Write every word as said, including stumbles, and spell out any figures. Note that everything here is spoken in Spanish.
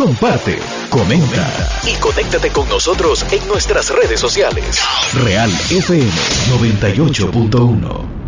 comparte, comenta y conéctate con nosotros en nuestras redes sociales. Real F M noventa y ocho punto uno.